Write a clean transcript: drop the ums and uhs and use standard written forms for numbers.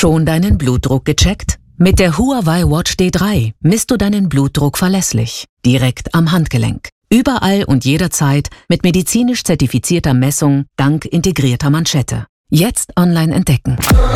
Schon deinen Blutdruck gecheckt? Mit der Huawei Watch D3 misst du deinen Blutdruck verlässlich, direkt am Handgelenk. Überall und jederzeit mit medizinisch zertifizierter Messung dank integrierter Manschette. Jetzt online entdecken.